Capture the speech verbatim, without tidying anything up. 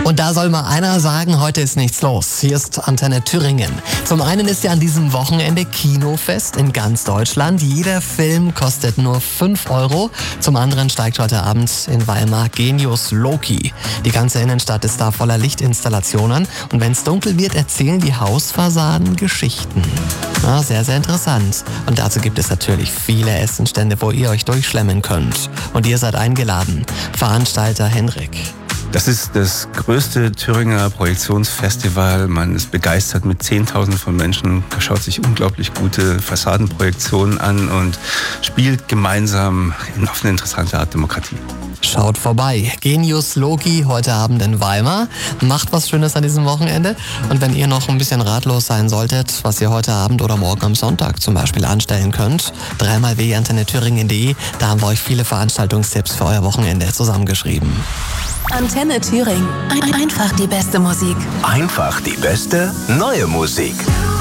Und da soll mal einer sagen, heute ist nichts los. Hier ist Antenne Thüringen. Zum einen ist ja an diesem Wochenende Kinofest in ganz Deutschland. Jeder Film kostet nur fünf Euro. Zum anderen steigt heute Abend in Weimar Genius Loki. Die ganze Innenstadt ist da voller Lichtinstallationen. Und wenn es dunkel wird, erzählen die Hausfassaden Geschichten. Ja, sehr, sehr interessant. Und dazu gibt es natürlich viele Essenstände, wo ihr euch durchschlemmen könnt. Und ihr seid eingeladen. Veranstalter Henrik. Das ist das größte Thüringer Projektionsfestival. Man ist begeistert mit Zehntausenden von Menschen, schaut sich unglaublich gute Fassadenprojektionen an und spielt gemeinsam auf eine interessante Art Demokratie. Schaut vorbei. Genius Loki heute Abend in Weimar. Macht was Schönes an diesem Wochenende. Und wenn ihr noch ein bisschen ratlos sein solltet, was ihr heute Abend oder morgen am Sonntag zum Beispiel anstellen könnt, dreimal w antenne thüringen punkt de, da haben wir euch viele Veranstaltungstipps für euer Wochenende zusammengeschrieben. Antenne Thüringen. Einfach die beste Musik. Einfach die beste neue Musik.